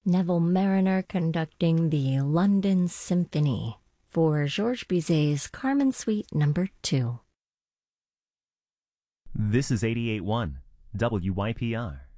Neville Mariner conducting the London Symphony for Georges Bizet's Carmen Suite No. 2. This is 88.1 WYPR.